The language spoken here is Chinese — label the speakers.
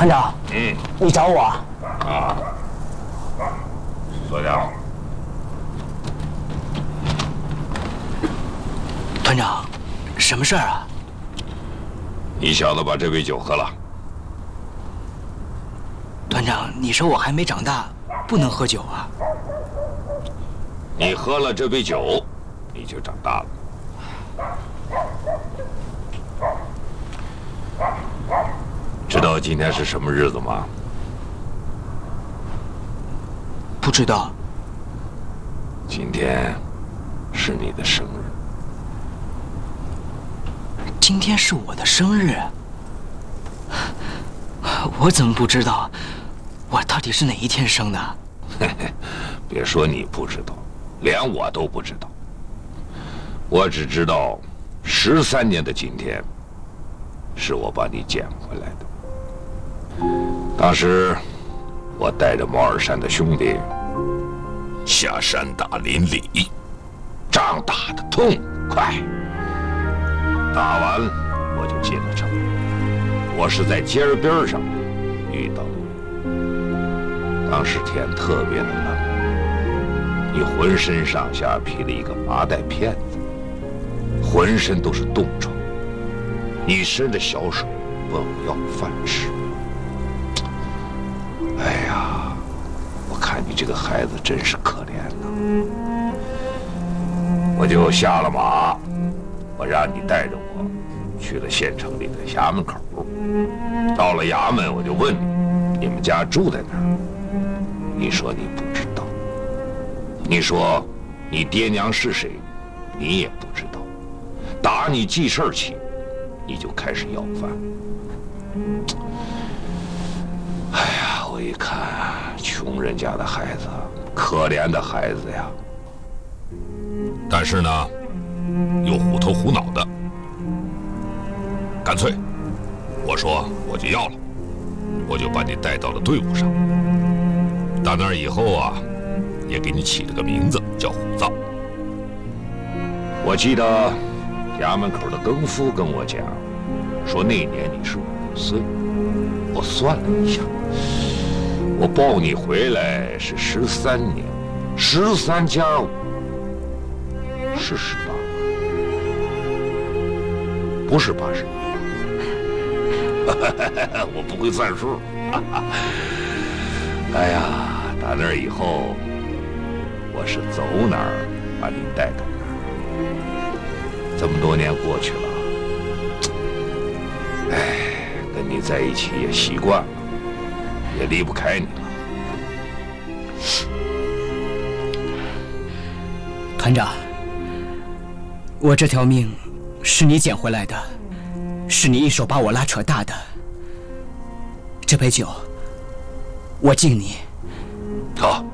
Speaker 1: 团长，你找我
Speaker 2: 啊？坐下。
Speaker 1: 团长，什么事儿啊？
Speaker 2: 你小子把这杯酒喝了。
Speaker 1: 团长，你说我还没长大，不能喝酒啊。
Speaker 2: 你喝了这杯酒，你就长大了。知道今天是什么日子吗？
Speaker 1: 不知道。
Speaker 2: 今天是你的生日。
Speaker 1: 今天是我的生日，我怎么不知道？我到底是哪一天生的？
Speaker 2: 别说你不知道，连我都不知道。我只知道，13年的今天，是我把你捡回来的。当时，我带着毛尔山的兄弟下山打邻里，仗打得痛快。打完我就进了城。我是在街儿边上遇到的你。当时天特别的冷，你浑身上下披了一个麻袋片子，浑身都是冻疮。你伸着小手问我要饭吃。哎呀，我看你这个孩子真是可怜呐。我就下了马。我让你带着我去了县城里的衙门口，到了衙门我就问你，你们家住在哪儿？你说你不知道。你说你爹娘是谁？你也不知道。打你记事儿起，你就开始要饭。哎呀，我一看，穷人家的孩子，可怜的孩子呀。但是呢，又虎头虎脑的，干脆，我说我就要了，我就把你带到了队伍上。到那儿以后啊，也给你起了个名字叫虎子。我记得衙门口的更夫跟我讲，说那年你是5岁。我算了一下，我抱你回来是13年，13加5是18。不是81，我不会算数。哎呀，打那儿以后，我是走哪儿把你带到哪儿。这么多年过去了，哎，跟你在一起也习惯了，也离不开你了。
Speaker 1: 团长，我这条命是你捡回来的，是你一手把我拉扯大的。这杯酒，我敬你。
Speaker 2: 好，